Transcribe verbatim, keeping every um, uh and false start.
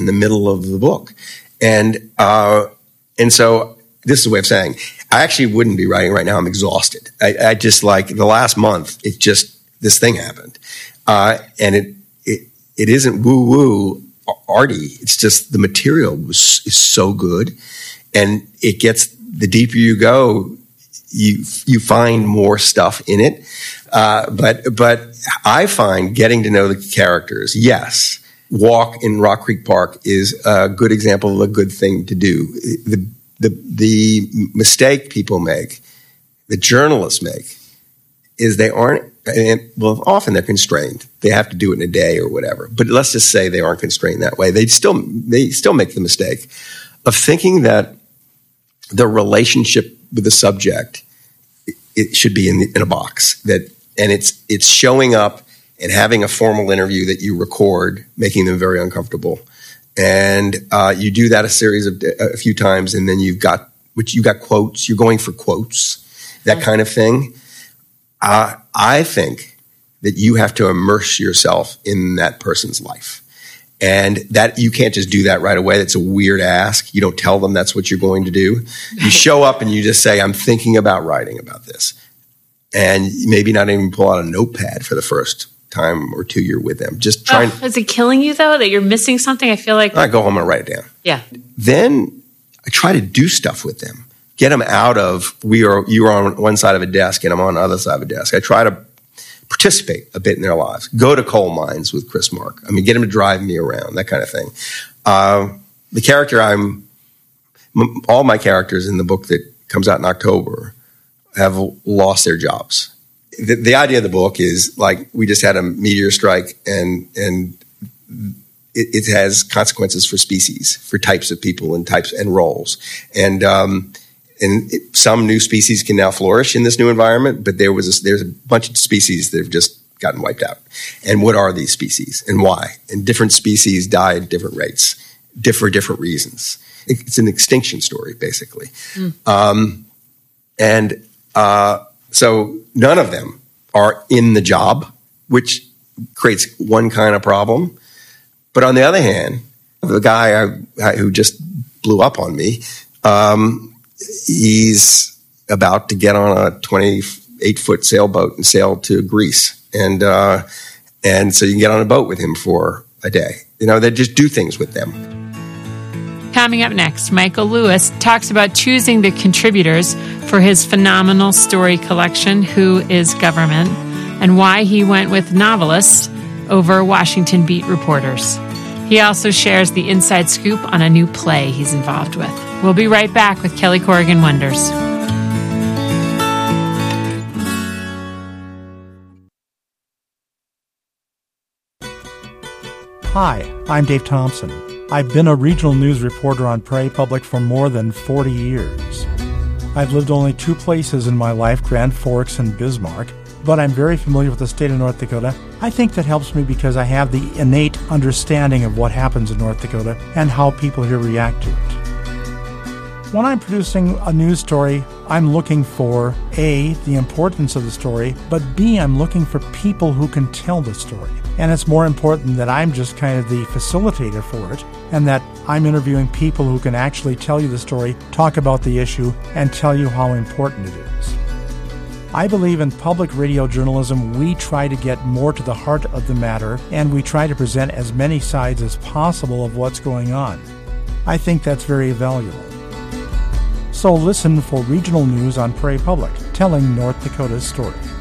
the middle of the book. And, uh, and so this is a way of saying, I actually wouldn't be writing right now. I'm exhausted. I, I just like the last month, it just, this thing happened. Uh, and it, it, it isn't woo woo arty. It's just the material was, is so good. And it gets, the deeper you go, you, you find more stuff in it. Uh, but, but I find getting to know the characters, yes, Walk in Rock Creek Park is a good example of a good thing to do. The, the, the mistake people make, the journalists make, is they aren't, well, often they're constrained. They have to do it in a day or whatever. But let's just say they aren't constrained that way. They still, they still make the mistake of thinking that the relationship with the subject, it should be in, the, in a box that, and it's, it's showing up and having a formal interview that you record, making them very uncomfortable. And, uh, you do that a series of, a few times, and then you've got, which you got quotes, you're going for quotes, that kind of thing. Uh, I think that you have to immerse yourself in that person's life. And that you can't just do that right away. That's a weird ask. You don't tell them that's what you're going to do. You show up and you just say, I'm thinking about writing about this. And maybe not even pull out a notepad for the first time or two you're with them. Just trying. Oh, is it killing you, though, that you're missing something? I feel like. I go home and write it down. Yeah. Then I try to do stuff with them. Get them out of, we are, you are on one side of a desk and I'm on the other side of a desk. I try to participate a bit in their lives. Go to coal mines with Chris Mark. I mean, get them to drive me around, that kind of thing. Uh, the character I'm, m- all my characters in the book that comes out in October have lost their jobs. The, the idea of the book is like, we just had a meteor strike and, and it, it has consequences for species, for types of people and types and roles. And, um, And it, some new species can now flourish in this new environment, but there was a, there's a bunch of species that have just gotten wiped out. And what are these species and why? And different species die at different rates, for different reasons. It, it's an extinction story, basically. Mm. Um, and uh, so none of them are in the job, which creates one kind of problem. But on the other hand, the guy I, I, who just blew up on me, um, he's about to get on a twenty-eight foot sailboat and sail to Greece. And, uh, and so you can get on a boat with him for a day. You know, they just do things with them. Coming up next, Michael Lewis talks about choosing the contributors for his phenomenal story collection, Who is Government, and why he went with novelists over Washington beat reporters. He also shares the inside scoop on a new play he's involved with. We'll be right back with Kelly Corrigan Wonders. Hi, I'm Dave Thompson. I've been a regional news reporter on Prairie Public for more than forty years. I've lived only two places in my life, Grand Forks and Bismarck, but I'm very familiar with the state of North Dakota. I think that helps me because I have the innate understanding of what happens in North Dakota and how people here react to it. When I'm producing a news story, I'm looking for A, the importance of the story, but B, I'm looking for people who can tell the story. And it's more important that I'm just kind of the facilitator for it, and that I'm interviewing people who can actually tell you the story, talk about the issue, and tell you how important it is. I believe in public radio journalism, we try to get more to the heart of the matter, and we try to present as many sides as possible of what's going on. I think that's very valuable. So listen for regional news on Prairie Public, telling North Dakota's story.